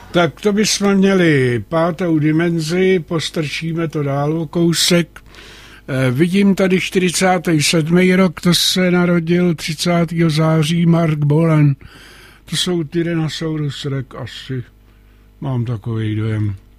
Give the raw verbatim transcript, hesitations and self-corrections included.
Tak to bychom měli pátou dimenzi, postrčíme to dál o kousek. E, vidím tady čtyřicátý sedmý rok, to se narodil třicátého září Mark Bolan. To jsou Tyrannosaurus Rex asi. Mám takový dojem.